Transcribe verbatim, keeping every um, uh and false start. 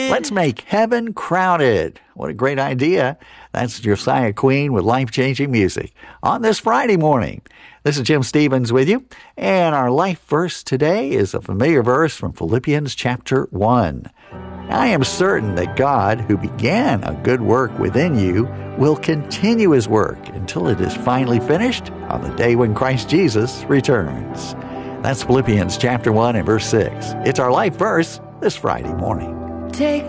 Let's make heaven crowded. What a great idea. That's Josiah Queen with life-changing music on this Friday morning. This is Jim Stevens with you, and our life verse today is a familiar verse from Philippians chapter one. I am certain that God, who began a good work within you, will continue his work until it is finally finished on the day when Christ Jesus returns. That's Philippians chapter one and verse six. It's our life verse this Friday morning. Take